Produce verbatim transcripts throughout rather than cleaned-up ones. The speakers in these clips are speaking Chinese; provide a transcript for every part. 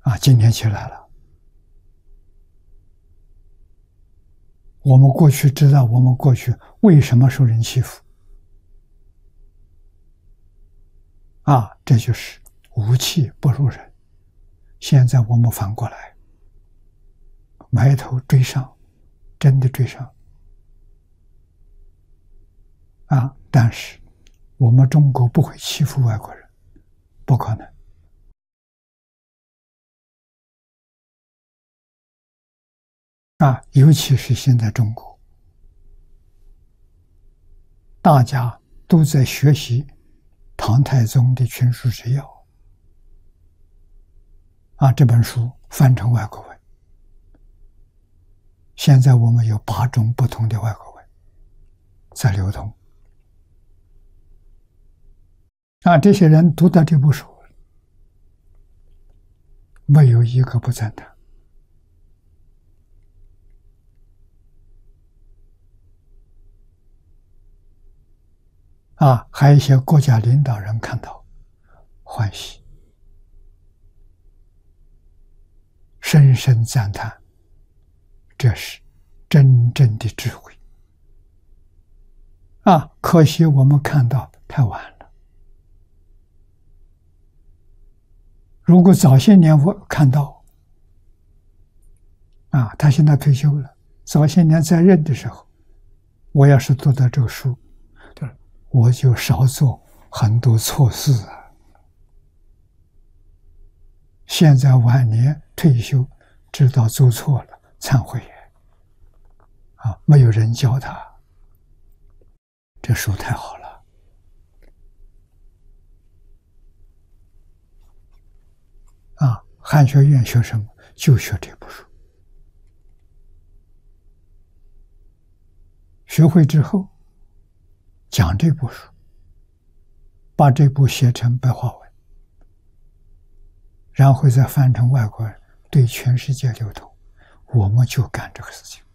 啊，今天起来了。我们过去知道，我们过去为什么受人欺负？啊，这就是武器不如人。现在我们反过来，埋头追上，真的追上。啊，但是我们中国不会欺负外国人，不可能。啊，尤其是现在中国，大家都在学习唐太宗的群书治要。啊，这本书翻成外国文，现在我们有八种不同的外国文在流通。啊，这些人读到这部书，没有一个不赞叹。啊，还有一些国家领导人看到欢喜，深深赞叹，这是真正的智慧。啊，可惜我们看到太晚了。如果早些年我看到，啊，他现在退休了，早些年在任的时候，我要是读到这个书，我就少做很多错事啊。现在晚年退休，知道做错了，忏悔啊，没有人教他，这书太好了。啊，汉学院学什么？就学这部书。学会之后，讲这部书，把这部写成白话文，然后再翻成外国人，对全世界流通。我们就干这个事情，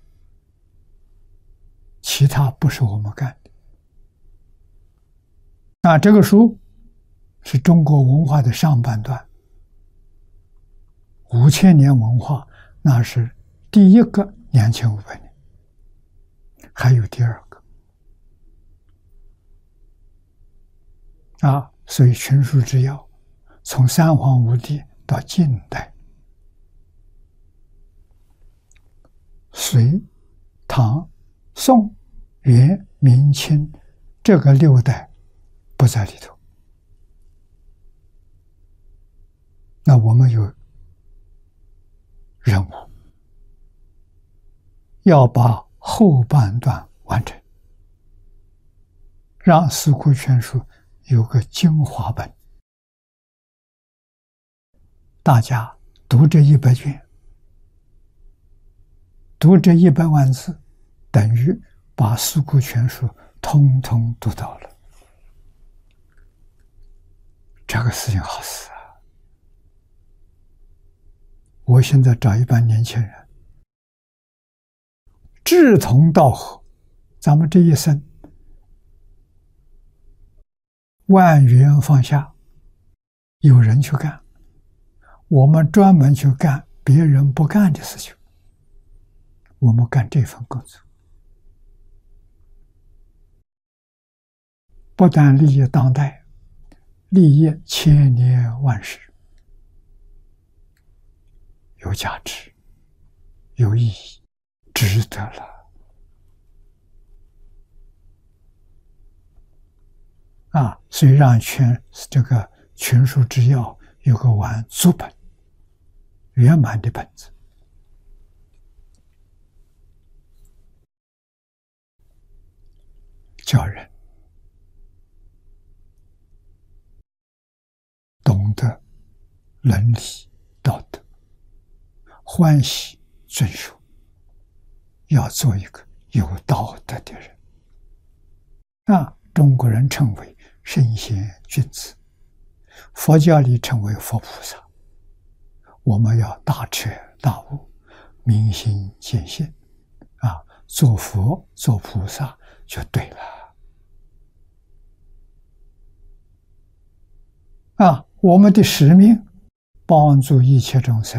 其他不是我们干的。那这个书是中国文化的上半段，五千年文化，那是第一个两千五百年，还有第二个。啊，所以群书治要从三皇五帝到近代，隋、唐、宋、元、明清这个六代不在里头。那我们有任务，要把后半段完成，让四库全书有个精华本，大家读这一百卷，读这一百万字，等于把四库全书通通读到了。这个事情好事啊！我现在找一班年轻人，志同道合，咱们这一生万缘放下，有人去干，我们专门去干别人不干的事情，我们干这份工作，不但利益当代，利益千年万世，有价值，有意义，值得了。啊，所以让全这个群书治要有个完足本、圆满的本子，叫人懂得伦理道德，欢喜遵守，要做一个有道德的人。啊，中国人称为圣贤君子，佛教里称为佛菩萨。我们要大彻大悟，明心见性，啊，做佛做菩萨就对了。啊，我们的使命帮助一切众生